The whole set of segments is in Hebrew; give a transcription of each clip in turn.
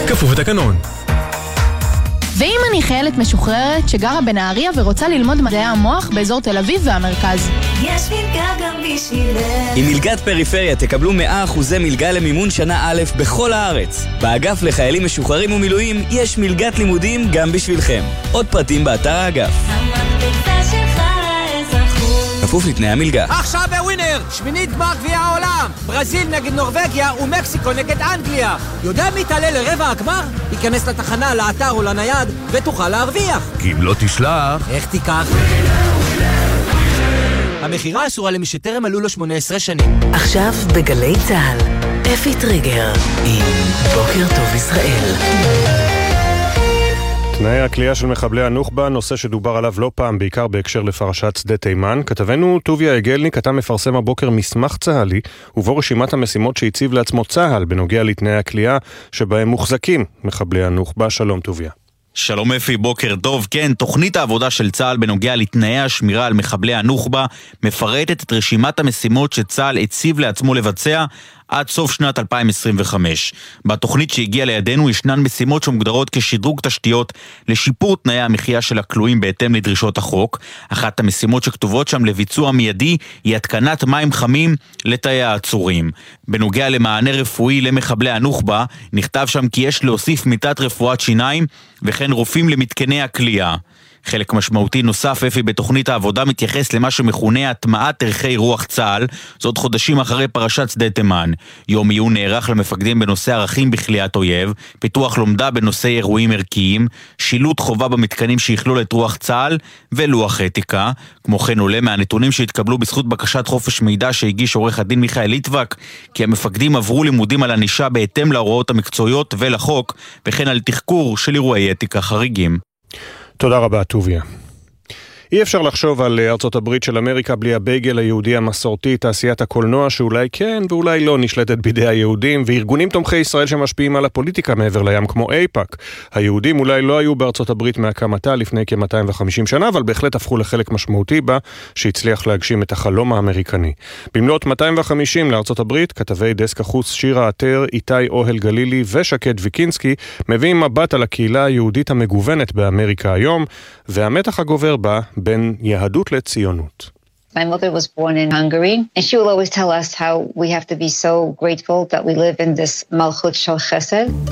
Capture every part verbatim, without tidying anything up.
כפוף לתקנון. ואם אני חיילת משוחררת שגרה בנהריה ורוצה ללמוד מדעי המוח באזור תל אביב והמרכז? יש מלגה גם בשבילך. עם מלגת פריפריה תקבלו מאה אחוזי מלגה למימון שנה א' בכל הארץ. באגף לחיילים משוחררים ומילואים יש מלגת לימודים גם בשבילכם. עוד פרטים באתר האגף. המקפצה שלך לאזרחות. כפוף לתנאי המלגה. עכשיו בווינר, שמינית גמר גביע העולם. ברזיל נגד נורווגיה ומקסיקו נגד אנגליה. יודע מי תעלה לרבע הגמר? ייכנס לתחנה, לאתר או לנייד ותוכל להרוויח. כי אם לא תשלח... איך תיקח? המחירה אסורה למי שטרם מלאו לו שמונה עשרה שנים. עכשיו בגלי צהל, אפי טריגר עם בוקר טוב ישראל. תנאי הכלייה של מחבלי הנוח'בה, נושא שדובר עליו לא פעם, בעיקר בהקשר לפרשת שדה תימן. כתבנו טוביה אגלניק, אתה מפרסם הבוקר מסמך צהלי, ובו רשימת המשימות שהציב לעצמו צהל בנוגע לתנאי הכלייה שבהם מוחזקים מחבלי הנוח'בה. שלום טוביה. שלום אפי, בוקר טוב. כן, תוכנית העבודה של צה"ל בנוגע לתנאי השמירה על מחבלי הנוח'בה מפרטת את רשימת המשימות שצה"ל הציב לעצמו לבצע עד סוף שנת אלפיים עשרים וחמש. בתוכנית שהגיעה לידינו ישנן משימות שמוגדרות כשדרוג תשתיות לשיפור תנאי המחיה של הכלואים בהתאם לדרישות החוק. אחת המשימות שכתובות שם לביצוע מיידי היא התקנת מים חמים לתאי העצורים. בנוגע למענה רפואי למחבלי הנוח'בה נכתב שם כי יש להוסיף מיטת רפואת שיניים וכן רופאים למתקני הכלייה. חלק משמעותי נוסף אפי בתוכנית העבודה מתייחס למה שמכונה הטמעת ערכי רוח צה"ל, זאת חודשים אחרי פרשת שדה תימן. יום עיון נערך למפקדים בנושא ערכים בכליית אויב, פיתוח לומדה בנושא אירועים ערכיים, שילוט חובה במתקנים שיכלול את רוח צה"ל ולוח אתיקה. כמו כן עולה מהנתונים שהתקבלו בזכות בקשת חופש מידע שהגיש עורך הדין מיכאל ליטבק, כי המפקדים עברו לימודים על ענישה בהתאם להוראות המקצועיות ולחוק, וכן על תחקור של אירועי אתיקה חריגים. תודה רבה טוביה. אי אפשר לחשוב על ארצות הברית של אמריקה בלי הבייגל היהודי המסורתי, תעשיית הקולנוע שאולי כן ואולי לא נשלטת בידי היהודים, וארגונים תומכי ישראל שמשפיעים על הפוליטיקה מעבר לים כמו אייפאק. היהודים אולי לא היו בארצות הברית מהקמתה לפני כ-מאתיים וחמישים שנה, אבל בהחלט הפכו לחלק משמעותי בה שהצליח להגשים את החלום האמריקני. במלאת מאתיים וחמישים לארצות הברית, כתבי דסק החוץ שירה עטר, איתי אוהל גלילי ושקד ויקינסקי מביאים מבט על הקהילה היהודית המגוונת באמריקה היום, והמתח הגובר בה בין יהדות לציונות. My mother was born in Hungary, and she will always tell us how we have to be so grateful that we live in this Malchut Shel Chesed.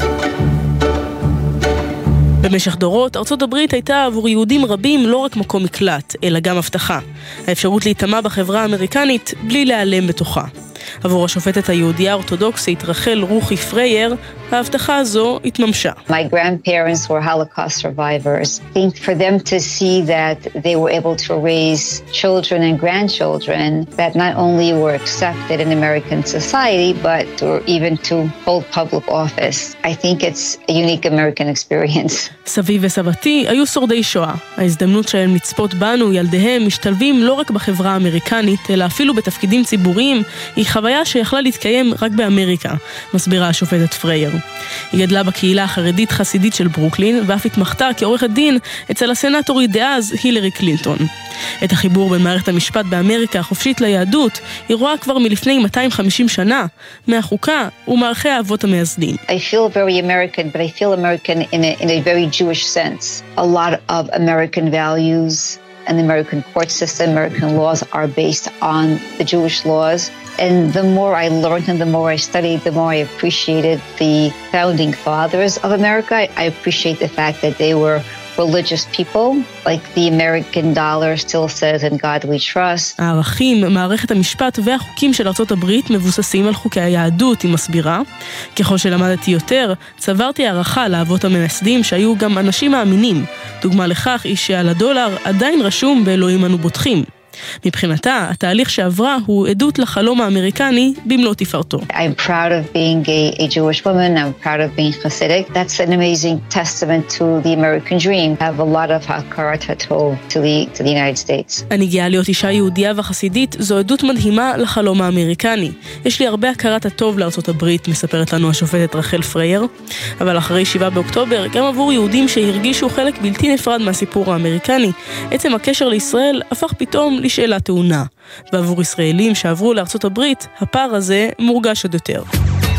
במשך דורות, ארצות הברית הייתה עבור יהודים רבים לא רק מקום מקלט, אלא גם הבטחה. האפשרות להתאמה בחברה האמריקנית בלי להיעלם בתוכה. עבור השופטת היהודיה האורתודוקסית רחל רוחי פרייר, ההבטחה הזו התממשה. My grandparents were Holocaust survivors. I think for them to see that they were able to raise children and grandchildren that not only were accepted in American society, but were even to hold public office. I think it's a unique American experience. סבי וסבתי היו שורדי שואה. ההזדמנות שלהם לצפות בנו, ילדיהם, משתלבים לא רק בחברה האמריקנית, אלא אפילו בתפקידים ציבוריים, היא חוויה שיכלה להתקיים רק באמריקה, מסבירה השופטת פרייר. היא גדלה בקהילה החרדית חסידית של ברוקלין, ואף התמחתה כעורכת דין אצל הסנטורית דאז הילרי קלינטון. את החיבור בין מערכת המשפט באמריקה החופשית ליהדות, היא רואה כבר מלפני מאתיים וחמישים שנה, מהחוקה ומערכי האבות המייסדים. I feel very American, but I feel American in a, in a very Jewish sense. A lot of American values and the American court system, American laws are based on the Jewish laws. And the more I learned and the more I studied, the more I appreciated the founding fathers of America. I appreciate the fact that they were religious people, like the American dollar still says, in God we trust. הערכים, מערכת המשפט והחוקים של ארצות הברית מבוססים על חוקי היהדות, היא מסבירה. ככל שלמדתי יותר, צברתי הערכה לאבות המייסדים שהיו גם אנשים מאמינים. דוגמה לכך היא שעל הדולר עדיין רשום באלוהים אנו בוטחים. מבחינתה, התהליך שעברה הוא עדות לחלום האמריקני במלוא תפארתו. I'm proud of being a, a Jewish woman. I'm proud of being Hasidic. That's an amazing testament to the American dream. I have a lot of hakarat hatov to the to the United States. אני גאה להיות אישה יהודיה וחסידית, זו עדות מדהימה לחלום האמריקני. יש לי הרבה הכרת הטוב לארצות הברית, מספרת לנו השופטת רחל פרייר. אבל אחרי שבעה באוקטובר, גם עבור יהודים שהרגישו חלק בלתי נפרד מהסיפור האמריקני, עצם הקשר לישראל הפך פתאום לשאלה טעונה. ועבור ישראלים שעברו לארצות הברית, הפער הזה מורגש עוד יותר.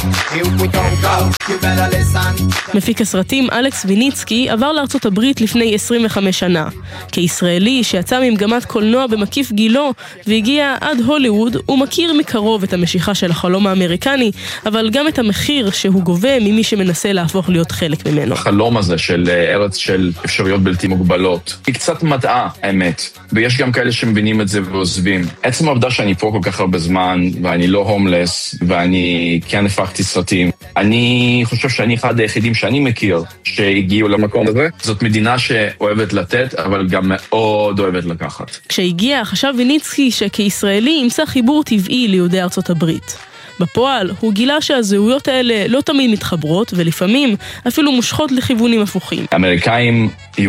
מפיק הסרטים אלכס ויניצקי עבר לארצות הברית לפני עשרים וחמש שנה. כישראלי שיצא ממגמת קולנוע במקיף גילו והגיע עד הוליווד, הוא מכיר מקרוב את המשיכה של החלום האמריקני, אבל גם את המחיר שהוא גובה ממי שמנסה להפוך להיות חלק ממנו. החלום הזה של ארץ של אפשרויות בלתי מוגבלות היא קצת מדעה, האמת. ויש גם כאלה שמבינים את זה ועוזבים. עצם העובדה שאני פה כל כך הרבה זמן, ואני לא הומלס, ואני כן הפקתי סרטים, אני חושב שאני אחד היחידים שאני מכיר שהגיעו למקום הזה. זאת מדינה שאוהבת לתת, אבל גם מאוד אוהבת לקחת. כשהגיע, חשב ויניצקי שכישראלי ימצא חיבור טבעי ליהודי ארצות הברית. בפועל, הוא גילה שהזהויות האלה לא תמיד מתחברות, ולפעמים אפילו מושכות לכיוונים הפוכים. אמריקאים